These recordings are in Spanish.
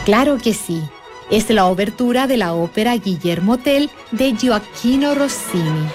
Claro que sí. Es la obertura de la ópera Guillermo Tell de Gioacchino Rossini.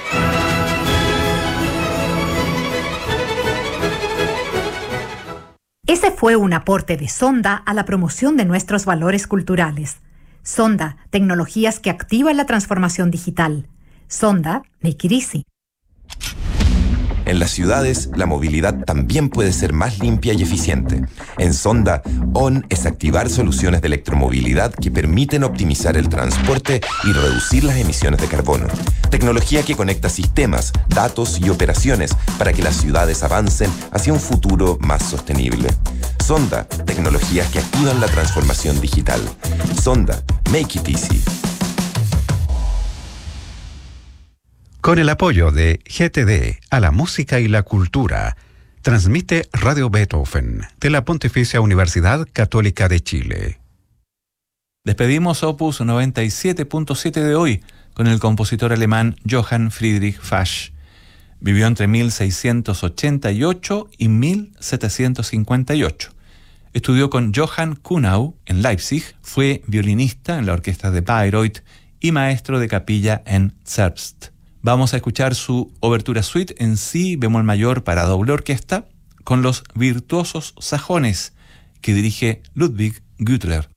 Ese fue un aporte de Sonda a la promoción de nuestros valores culturales. Sonda, tecnologías que activan la transformación digital. Sonda, make it easy. En las ciudades, la movilidad también puede ser más limpia y eficiente. En Sonda, ON es activar soluciones de electromovilidad que permiten optimizar el transporte y reducir las emisiones de carbono. Tecnología que conecta sistemas, datos y operaciones para que las ciudades avancen hacia un futuro más sostenible. Sonda, tecnologías que activan la transformación digital. Sonda, make it easy. Con el apoyo de GTD a la música y la cultura, transmite Radio Beethoven de la Pontificia Universidad Católica de Chile. Despedimos Opus 97.7 de hoy con el compositor alemán Johann Friedrich Fasch. Vivió entre 1688 y 1758. Estudió con Johann Kuhnau en Leipzig, fue violinista en la orquesta de Bayreuth y maestro de capilla en Zerbst. Vamos a escuchar su obertura suite en si bemol mayor para doble orquesta con los virtuosos sajones que dirige Ludwig Güttler.